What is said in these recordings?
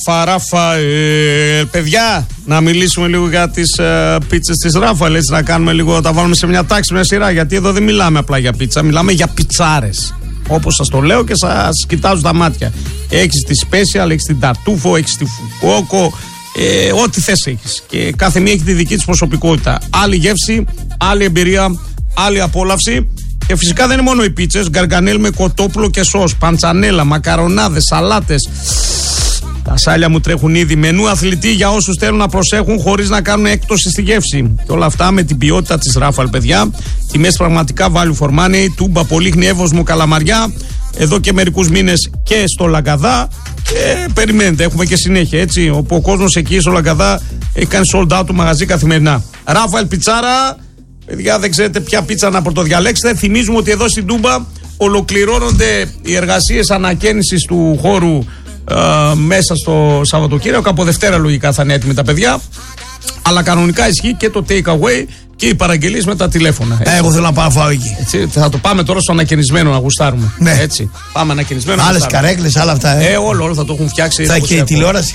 Ραφαέλ. Παιδιά, να μιλήσουμε λίγο για τις πίτσες της Ράφαελ. Έτσι, να κάνουμε λίγο, τα βάλουμε σε μια τάξη, μια σειρά. Γιατί εδώ δεν μιλάμε απλά για πίτσα, μιλάμε για πιτσάρες. Όπως σας το λέω και σας κοιτάζω τα μάτια. Έχεις τη Special, έχεις την Ταρτούφο, έχεις τη Φουκόκο. Ό,τι θες έχεις. Και κάθε μία έχει τη δική της προσωπικότητα. Άλλη γεύση, άλλη εμπειρία, άλλη απόλαυση. Και φυσικά δεν είναι μόνο οι πίτσες. Γκαργκανέλ με κοτόπουλο και σως, παντσανέλα, μακαρονάδες, σαλάτες. Τα σάλια μου τρέχουν ήδη. Μενού αθλητή για όσους θέλουν να προσέχουν χωρίς να κάνουν έκπτωση στη γεύση. Και όλα αυτά με την ποιότητα της Ράφαελ, παιδιά. Τιμές πραγματικά value for money. Τούμπα, Πολύχνη, Εύωσμο, Καλαμαριά. Εδώ και μερικούς μήνες και στο Λαγκαδά. Περιμένετε, έχουμε και συνέχεια, έτσι. Όπου ο κόσμος εκεί στο Λαγκαδά έχει κάνει sold out το μαγαζί καθημερινά. Ράφαελ πιτσάρα. Παιδιά, δεν ξέρετε ποια πίτσα να πρωτοδιαλέξετε. Θυμίζουμε ότι εδώ στην Τούμπα ολοκληρώνονται οι εργασίες ανακαίνησης του χώρου μέσα στο Σαββατοκύριακο. Από Δευτέρα λογικά θα είναι έτοιμοι τα παιδιά. Αλλά κανονικά ισχύει και το take away και οι παραγγελίες με τα τηλέφωνα. Εγώ θέλω να πάω φάω εκεί. Έτσι, θα το πάμε τώρα στο ανακαινισμένο να γουστάρουμε. Ναι. Έτσι. Πάμε ανακαινισμένο. Άλλες καρέκλες, άλλα αυτά. Όλο θα το έχουν φτιάξει. Θα και η τηλεόραση.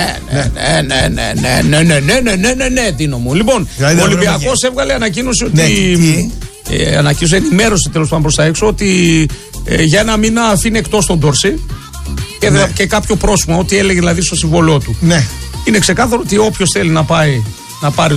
Ναι, Τίνο μου. Λοιπόν, ο Ολυμπιακός έβγαλε ανακοίνωση ότι. Ανακοίνωσε, ενημέρωση τέλος πάντων προς τα έξω ότι για ένα μήνα αφήνει εκτός τον Ντόρση και κάποιο πρόσωπο, ό,τι έλεγε δηλαδή στο συμβολό του. Ναι. Είναι ξεκάθαρο ότι όποιος θέλει να πάει να πάρει